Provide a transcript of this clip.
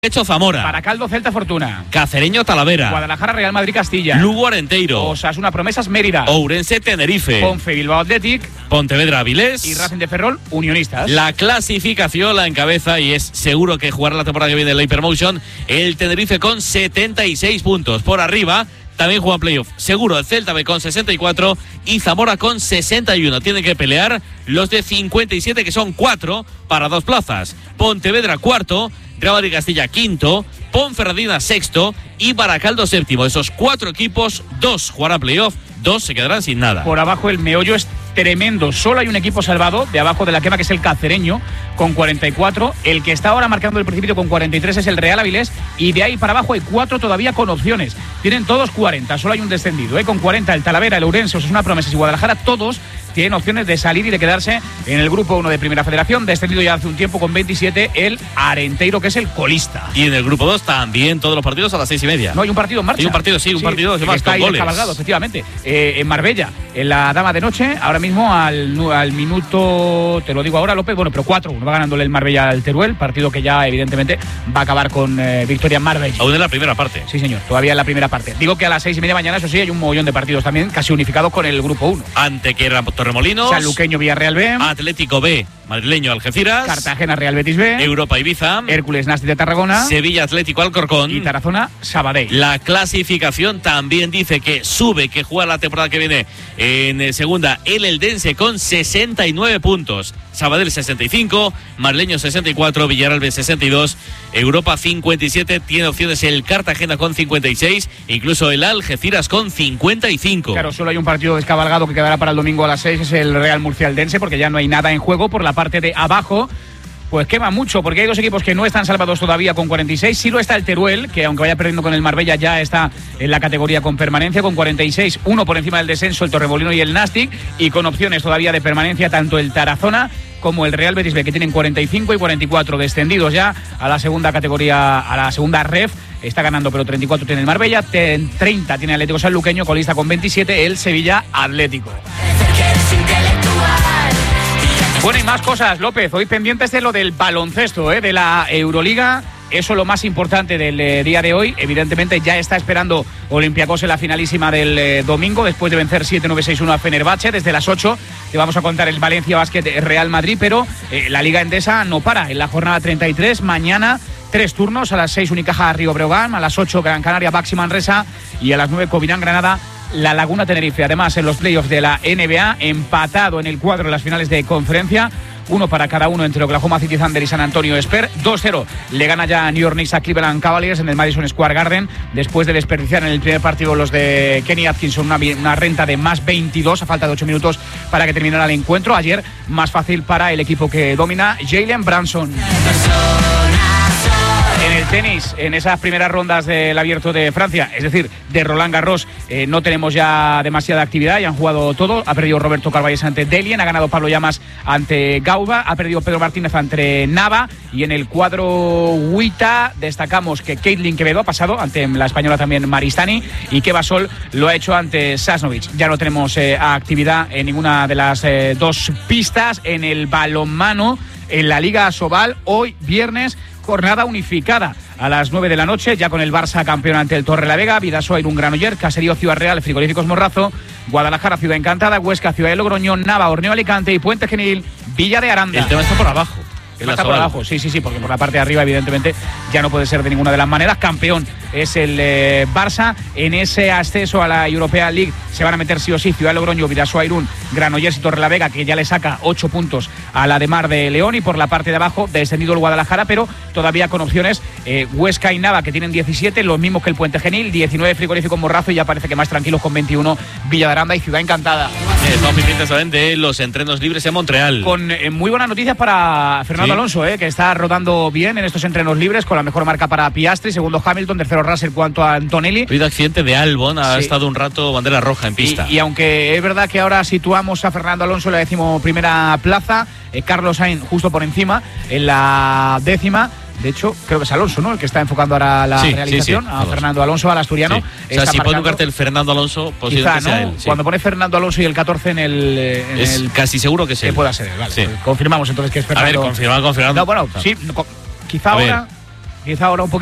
Hecho Zamora, Baracaldo Celta Fortuna, Cacereño Talavera, Guadalajara Real Madrid Castilla, Lugo Arenteiro, Osasuna Promesas Mérida, Ourense Tenerife, Ponfe Bilbao Athletic Pontevedra Avilés y Racing de Ferrol Unionistas. La clasificación la encabeza y es seguro que jugará la temporada que viene en la Hypermotion el Tenerife con 76 puntos. Por arriba también juega playoff seguro el Celta B con 64 y Zamora con 61. Tienen que pelear los de 57, que son 4 para 2 plazas. Pontevedra cuarto, Real Madrid Castilla quinto, Ponferradina sexto y Baracaldo séptimo. Esos 4 equipos, 2 jugarán playoff, 2 se quedarán sin nada. Por abajo el meollo es tremendo. Solo hay un equipo salvado de abajo de la quema, que es el Cacereño, con 44. El que está ahora marcando el precipicio con 43 es el Real Avilés. Y de ahí para abajo hay 4 todavía con opciones. Tienen todos 40. Solo hay un descendido, con 40 el Talavera, el Ourense, Osasuna Promesas y Guadalajara. Todos tienen opciones de salir y de quedarse en el grupo 1 de Primera Federación. Descendido ya hace un tiempo con 27 el Arenteiro, que es el colista. Y en el grupo 2 también todos los partidos a las 6:30. No, hay un partido en marcha. Hay un partido, sí, un partido que más, está con ahí goles. descabalgado, efectivamente. En Marbella, en la Dama de Noche, ahora mismo al minuto, te lo digo ahora, López, bueno, pero 4-1 va ganándole el Marbella al Teruel, partido que ya evidentemente va a acabar con victoria en Marbella. Aún en la primera parte. Sí, señor, todavía en la primera parte. Digo que a las 6:30 mañana, eso sí, hay un mogollón de partidos también, casi unificados con el grupo 1. Antequera Torremolinos, Sanluqueño Villarreal B, Atlético B, Madrileño Algeciras, Cartagena Real Betis B, Europa Ibiza, Hércules Nasti de Tarragona, Sevilla Atlético Alcorcón y Tarazona Sabadell. La clasificación también dice que sube, que juega la temporada que viene en segunda el Eldense con 69 puntos, Sabadell 65, Madrileño 64, Villarreal B 62, Europa 57, tiene opciones el Cartagena con 56, incluso el Algeciras con 55. Claro, solo hay un partido descabalgado que quedará para el domingo a las 6, es el Real Murcia Eldense, porque ya no hay nada en juego. Por la parte de abajo, pues quema mucho, porque hay 2 equipos que no están salvados todavía con 46. Sí lo está el Teruel, que aunque vaya perdiendo con el Marbella, ya está en la categoría con permanencia, con 46, uno por encima del descenso, el Torremolino y el Nastic, y con opciones todavía de permanencia tanto el Tarazona como el Real Betis B, que tienen 45 y 44, descendidos ya a la segunda categoría, a la segunda ref. Está ganando, pero 34 tiene el Marbella, 30 tiene el Atlético Sanluqueño, colista con 27 el Sevilla Atlético. Bueno, y más cosas, López. Hoy pendientes de lo del baloncesto, de la Euroliga. Eso es lo más importante del día de hoy. Evidentemente ya está esperando Olympiacos en la finalísima del domingo, después de vencer 7-9-6-1 a Fenerbahce. Desde las 8 te vamos a contar el Valencia Basket Real Madrid, pero la Liga Endesa no para. En la jornada 33, mañana 3 turnos, a las 6 Unicaja Río Breogán, a las 8 Gran Canaria Baxi Manresa y a las 9 Covirán Granada La Laguna Tenerife. Además, en los playoffs de la NBA, empatado en el cuadro de las finales de conferencia, 1 para cada uno entre Oklahoma City Thunder y San Antonio Spurs. 2-0 le gana ya New York Knicks a Cleveland Cavaliers en el Madison Square Garden, después de desperdiciar en el primer partido los de Kenny Atkinson una renta de más 22 a falta de 8 minutos para que terminara el encuentro. Ayer más fácil para el equipo que domina, Jalen Brunson. En el tenis, en esas primeras rondas del Abierto de Francia, es decir, de Roland Garros, no tenemos ya demasiada actividad, ya han jugado todo. Ha perdido Roberto Carvalles ante Delien, ha ganado Pablo Llamas ante Gauba, ha perdido Pedro Martínez ante Nava, y en el cuadro WTA destacamos que Caitlin Quevedo ha pasado ante la española también Maristani, y que Basol lo ha hecho ante Sasnovich. Ya no tenemos actividad en ninguna de las 2 pistas. En el balonmano, en la Liga Asobal, hoy viernes, jornada unificada a las 9 de la noche, ya con el Barça campeón ante el Torrelavega, Vidasoa Irún Granollers, Caserío Ciudad Real, Frigoríficos Morrazo, Guadalajara Ciudad Encantada, Huesca Ciudad de Logroño, Nava Horneo Alicante y Puente Genil Villa de Aranda. El tema está por abajo. Está por abajo, sí, porque por la parte de arriba evidentemente ya no puede ser de ninguna de las maneras. Campeón es el Barça. En ese ascenso a la European League se van a meter sí o sí Ciudad de Logroño, Vidasoa Irún, Granollers y Torrelavega, que ya le saca 8 puntos a la de Mar de León. Y por la parte de abajo descendido el Guadalajara, pero todavía con opciones Huesca y Nava, que tienen 17, los mismos que el Puente Genil, 19 Frigorífico Morrazo, y ya parece que más tranquilos con 21 Villa de Aranda y Ciudad Encantada. Estamos pendientes también de los entrenos libres en Montreal. Con muy buenas noticias para Fernando Alonso, que está rodando bien en estos entrenos libres, con la mejor marca para Piastri, segundo Hamilton, tercero Russell, cuanto a Antonelli. Ha habido accidente de Albon, ha estado un rato bandera roja en pista. Y aunque es verdad que ahora situamos a Fernando Alonso en la 11ª plaza, Carlos Sainz justo por encima en la 10ª. De hecho, creo que es Alonso, ¿no?, el que está enfocando ahora la realización. A Fernando Alonso, al asturiano. O sea, si pone un cartel Fernando Alonso, posiblemente sea él. Cuando pone Fernando Alonso y el 14 en el casi seguro que es él. Que pueda ser él, vale. Confirmamos entonces que es Fernando. A ver, confirmado. No, bueno, quizá ahora Quizá ahora un poquito